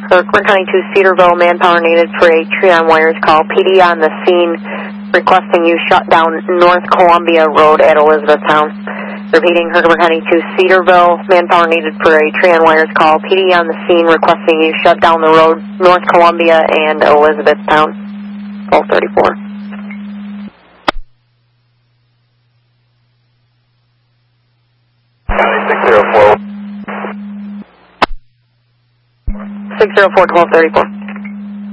Herkimer County 2 Cedarville, manpower needed for a tree on wires call. PD on the scene requesting you shut down North Columbia Road at Elizabethtown. Repeating, Herkimer County 2 Cedarville, manpower needed for a tree on wires call. PD on the scene requesting you shut down the road North Columbia and Elizabethtown. 1234. 604 1234.